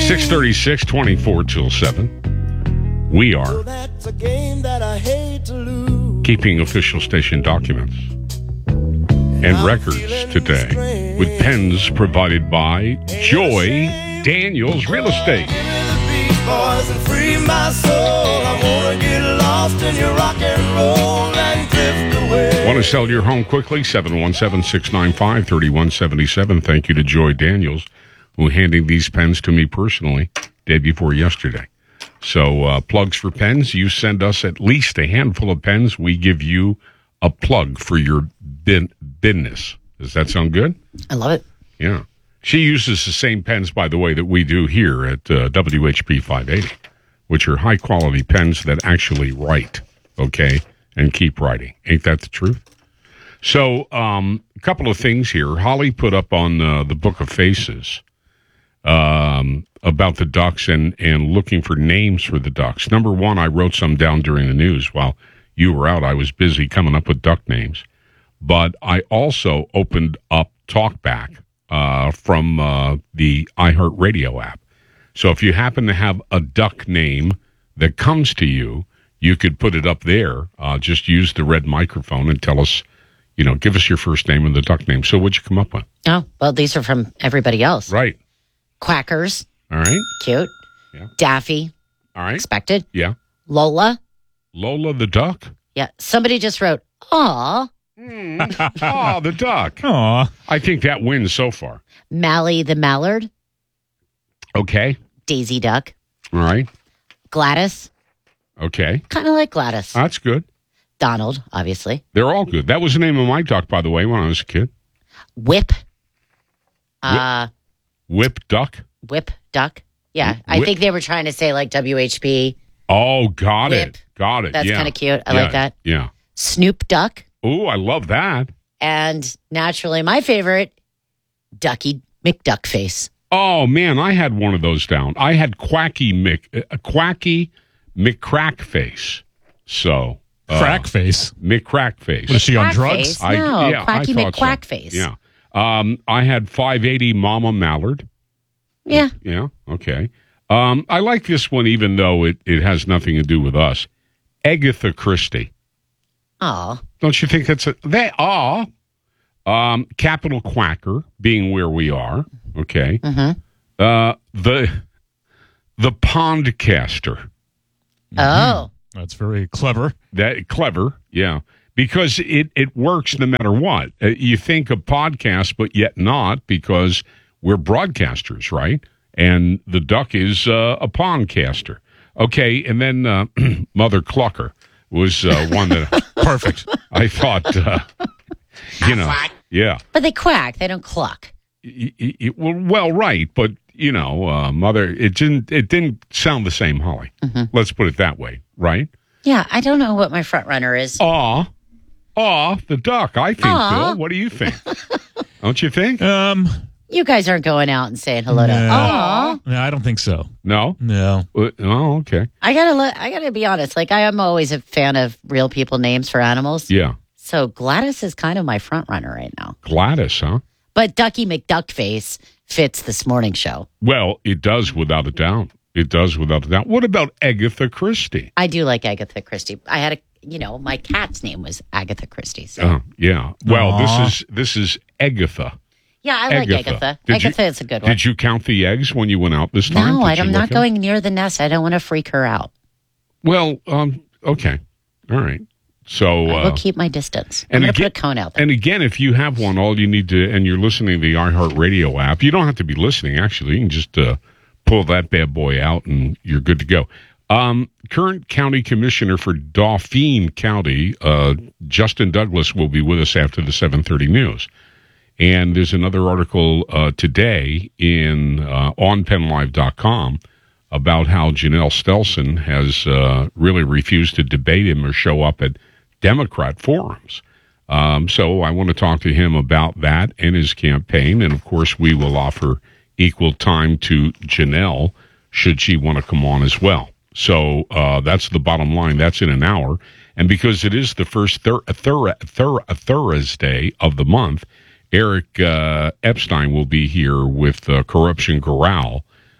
6:36, 24 till 7. We are keeping official station documents and records today with pens provided by Joy Daniels Real Estate. Want to sell your home quickly? 717-695-3177. Thank you to Joy Daniels, who handing these pens to me personally day before yesterday. So plugs for pens. You send us at least a handful of pens. We give you a plug for your business. Does that sound good? I love it. Yeah. She uses the same pens, by the way, that we do here at WHP 580, which are high-quality pens that actually write, okay, and keep writing. Ain't that the truth? So a couple of things here. Holly put up on the Book of Faces about the Ducks and looking for names for the Ducks. Number one, I wrote some down during the news. While you were out, I was busy coming up with Duck names. But I also opened up TalkBack from the iHeartRadio app. So if you happen to have a Duck name that comes to you, you could put it up there. Just use the red microphone and tell us, give us your first name and the Duck name. So what'd you come up with? Oh, well, these are from everybody else. Right. Quackers. All right. Cute. Yeah. Daffy. All right. Expected. Yeah. Lola. Lola the Duck? Yeah. Somebody just wrote, aw. Oh, the Duck. Aw. I think that wins so far. Mally the Mallard. Okay. Daisy Duck. All right. Gladys. Okay. Kind of like Gladys. That's good. Donald, obviously. They're all good. That was the name of my duck, by the way, when I was a kid. Whip. Whip Duck? Whip Duck. Yeah. I think they were trying to say like WHP. Oh, got Whip. it. Got it. That's yeah. kind of cute. I like that. Yeah. Snoop Duck. Oh, I love that. And naturally, my favorite, Ducky McDuckface. Oh, man, I had one of those down. I had Quacky McCrackface. So. Crackface. McCrackface. Was she on Quackface? drugs? No, Quacky I thought so. McQuackface. Yeah. I had 580 Mama Mallard. Yeah. Yeah, okay. I like this one, even though it has nothing to do with us. Agatha Christie. Aw. Don't you think they are? Capital Quacker, being where we are. Okay. Mm-hmm. The Pondcaster. Oh. That's very clever. Clever, yeah. Because it works no matter what. You think of podcasts, but yet not, because we're broadcasters, right? And the Duck is a pondcaster. Okay, and then Mother Clucker was one that... Perfect. I thought, yeah. But they quack. They don't cluck. Well, right, but, Mother, it didn't sound the same, Holly. Mm-hmm. Let's put it that way, right? Yeah, I don't know what my front runner is. Aw, the Duck, I think, Bill. What do you think? Don't you think? You guys aren't going out and saying hello to aw. No, I don't think so. No? No. Oh, okay. I gotta be honest. Like, I am always a fan of real people names for animals. Yeah. So Gladys is kind of my front runner right now. Gladys, huh? But Ducky McDuckface fits this morning show. Well, it does without a doubt. It does without a doubt. What about Agatha Christie? I do like Agatha Christie. I had my cat's name was Agatha Christie. So. Yeah. Well, this is Agatha. Yeah, I like Agatha. Agatha is a good one. Did you count the eggs when you went out this time? No, I'm not going near the nest. I don't want to freak her out. Well, okay. All right. So I will keep my distance. I'm going to put a cone out there. And again, if you have one, all you need to, and you're listening to the iHeartRadio app, you don't have to be listening, actually. You can just pull that bad boy out and you're good to go. Current county commissioner for Dauphin County, Justin Douglas, will be with us after the 7:30 news. And there's another article today on PennLive.com about how Janelle Stelson has really refused to debate him or show up at Democrat forums. So I want to talk to him about that and his campaign. And, of course, we will offer equal time to Janelle should she want to come on as well. So that's the bottom line. That's in an hour. And because it is the first Thursday of the month, Eric Epstein will be here with Corruption Growl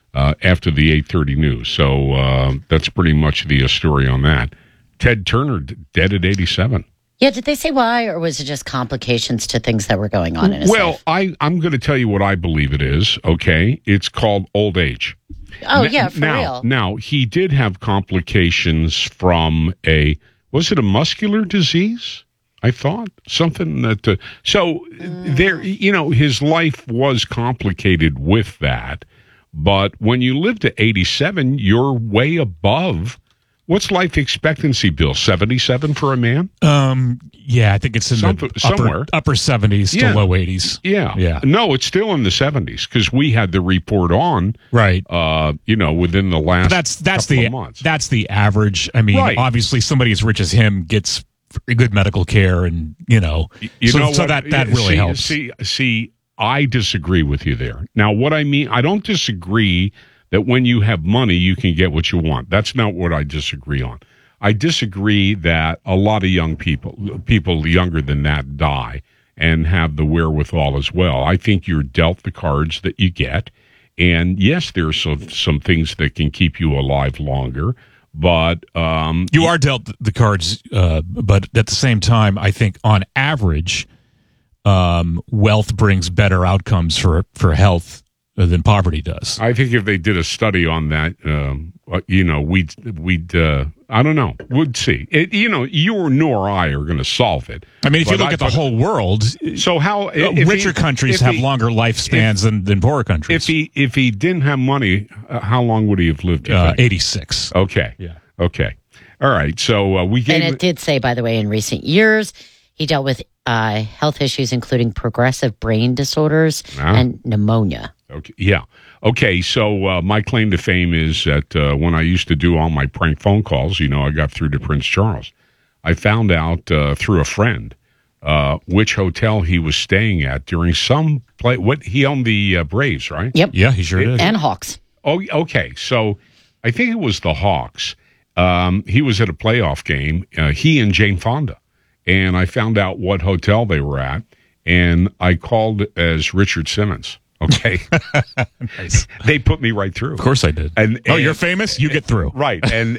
after the 8:30 news. So that's pretty much the story on that. Ted Turner dead at 87. Yeah, did they say why, or was it just complications to things that were going on in his life? I'm going to tell you what I believe it is, okay? It's called old age. Oh, yeah, for real. Now, he did have complications from was it a muscular disease? I thought something that, there, his life was complicated with that. But when you live to 87, you're way above. What's life expectancy, Bill? 77 for a man? Yeah, I think it's in somewhere. upper 70s to low 80s. Yeah. No, it's still in the 70s because we had the report on. Right. Within the last couple of months. That's the average. I mean, obviously somebody as rich as him gets good medical care and, that really helps. See, I disagree with you there. Now, what I mean, I don't disagree that when you have money, you can get what you want. That's not what I disagree on. I disagree that a lot of young people younger than that, die and have the wherewithal as well. I think you're dealt the cards that you get. And yes, there's some things that can keep you alive longer, but you are dealt the cards. But at the same time, I think on average, wealth brings better outcomes for health than poverty does. I think if they did a study on that, we'd I don't know, we'd see. You nor I are going to solve it. I mean, if you look at the whole world, so how richer countries have longer lifespans than poorer countries. If he didn't have money, how long would he have lived? 86. Okay. Yeah. Okay. All right. So we gave. And it did say, by the way, in recent years, he dealt with health issues, including progressive brain disorders and pneumonia. Okay. Yeah. Okay. So my claim to fame is that when I used to do all my prank phone calls, I got through to Prince Charles. I found out through a friend which hotel he was staying at during some play. What he owned the Braves, right? Yep. Yeah, he sure did. And Hawks. Oh, okay. So I think it was the Hawks. He was at a playoff game. He and Jane Fonda, and I found out what hotel they were at, and I called as Richard Simmons. Okay. Nice. They put me right through. Of course I did. And you're famous? You get through. Right. And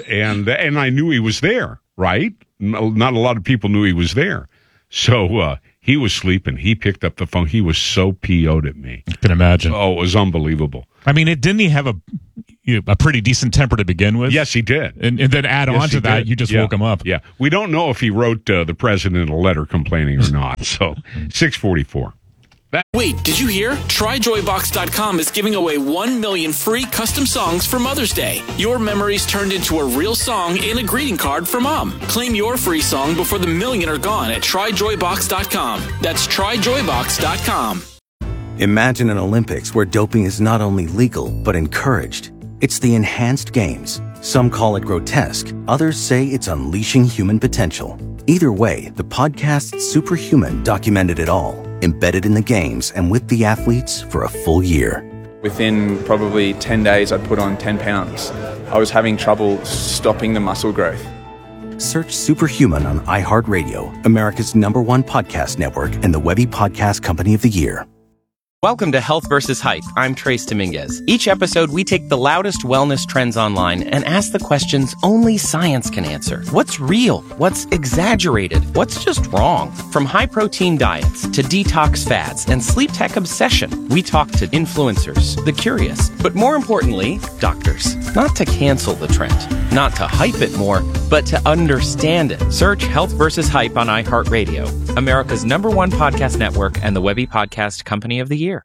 I knew he was there, right? Not a lot of people knew he was there. So he was sleeping. He picked up the phone. He was so PO'd at me. You can imagine. Oh, it was unbelievable. I mean, didn't he have a pretty decent temper to begin with? Yes, he did. And then add on to that, you just woke him up. Yeah. We don't know if he wrote the president a letter complaining or not. So 644. Wait, did you hear? TryJoyBox.com is giving away 1 million free custom songs for Mother's Day. Your memories turned into a real song and a greeting card for Mom. Claim your free song before the million are gone at TryJoyBox.com. That's TryJoyBox.com. Imagine an Olympics where doping is not only legal, but encouraged. It's the Enhanced Games. Some call it grotesque. Others say it's unleashing human potential. Either way, the podcast Superhuman documented it all, embedded in the games and with the athletes for a full year. Within probably 10 days, I'd put on 10 pounds. I was having trouble stopping the muscle growth. Search Superhuman on iHeartRadio, America's #1 podcast network and the Webby Podcast Company of the Year. Welcome to Health vs. Hype. I'm Trace Dominguez. Each episode, we take the loudest wellness trends online and ask the questions only science can answer. What's real? What's exaggerated? What's just wrong? From high-protein diets to detox fads and sleep tech obsession, we talk to influencers, the curious, but more importantly, doctors. Not to cancel the trend, not to hype it more, but to understand it. Search Health vs. Hype on iHeartRadio, America's #1 podcast network and the Webby Podcast Company of the Year.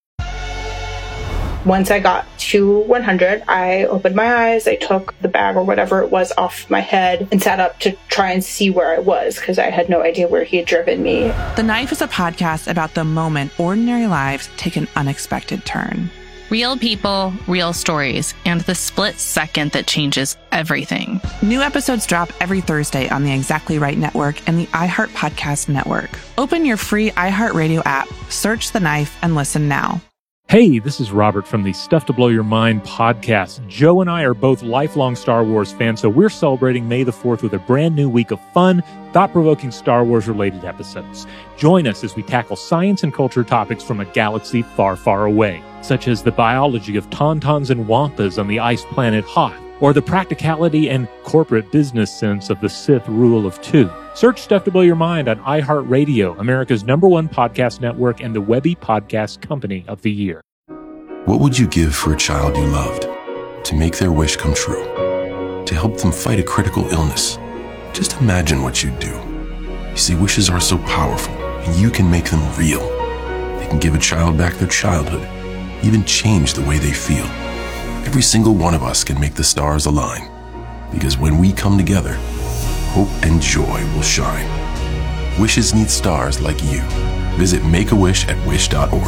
Once I got to 100, I opened my eyes, I took the bag or whatever it was off my head and sat up to try and see where I was because I had no idea where he had driven me. The Knife is a podcast about the moment ordinary lives take an unexpected turn. Real people, real stories, and the split second that changes everything. New episodes drop every Thursday on the Exactly Right Network and the iHeart Podcast Network. Open your free iHeartRadio app, search The Knife, and listen now. Hey, this is Robert from the Stuff to Blow Your Mind podcast. Joe and I are both lifelong Star Wars fans, so we're celebrating May the 4th with a brand new week of fun, thought-provoking Star Wars-related episodes. Join us as we tackle science and culture topics from a galaxy far, far away, such as the biology of tauntauns and wampas on the ice planet Hoth, or the practicality and corporate business sense of the Sith Rule of Two. Search Stuff to Blow Your Mind on iHeartRadio, America's #1 podcast network and the Webby Podcast Company of the Year. What would you give for a child you loved? To make their wish come true? To help them fight a critical illness? Just imagine what you'd do. You see, wishes are so powerful, and you can make them real. They can give a child back their childhood, even change the way they feel. Every single one of us can make the stars align, because when we come together, hope and joy will shine. Wishes need stars like you. Visit Make-A-Wish at wish.org.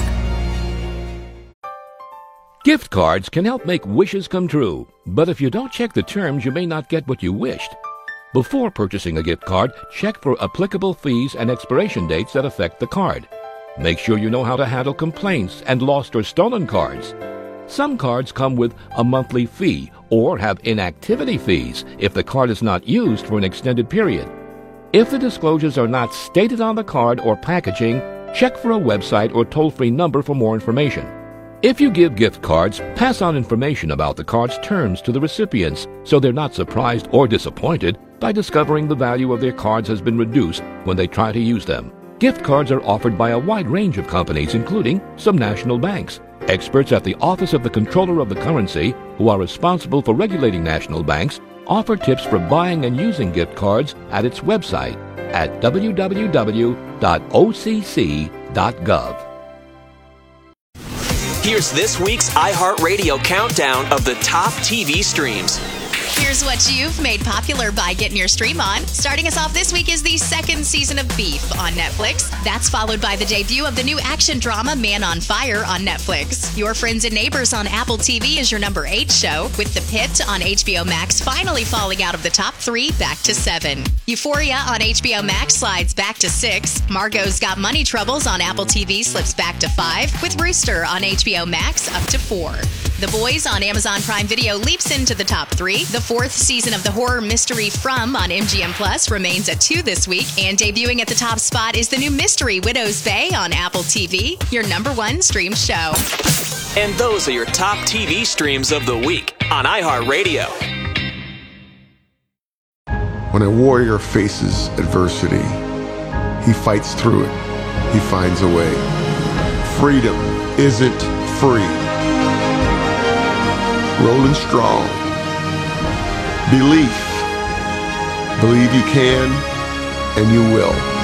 Gift cards can help make wishes come true, but if you don't check the terms, you may not get what you wished. Before purchasing a gift card, check for applicable fees and expiration dates that affect the card. Make sure you know how to handle complaints and lost or stolen cards. Some cards come with a monthly fee or have inactivity fees if the card is not used for an extended period. If the disclosures are not stated on the card or packaging, check for a website or toll-free number for more information. If you give gift cards, pass on information about the card's terms to the recipients so they're not surprised or disappointed by discovering the value of their cards has been reduced when they try to use them. Gift cards are offered by a wide range of companies, including some national banks. Experts at the Office of the Comptroller of the Currency, who are responsible for regulating national banks, offer tips for buying and using gift cards at its website at www.occ.gov. Here's this week's iHeartRadio countdown of the top TV streams. Here's what you've made popular by getting your stream on. Starting us off this week is the second season of Beef on Netflix. That's followed by the debut of the new action drama Man on Fire on Netflix. Your Friends and Neighbors on Apple TV is your number 8 show, with The Pit on HBO Max finally falling out of the top 3 back to 7. Euphoria on HBO Max slides back to 6. Margot's Got Money Troubles on Apple TV slips back to 5, with Rooster on HBO Max up to 4. The Boys on Amazon Prime Video leaps into the top 3. The 4th season of the horror mystery From on MGM Plus remains at 2 this week. And debuting at the top spot is the new mystery Widow's Bay on Apple TV, your number 1 streamed show. And those are your top TV streams of the week on iHeartRadio. When a warrior faces adversity, he fights through it. He finds a way. Freedom isn't free. Rolling strong. Belief. Believe you can, and you will.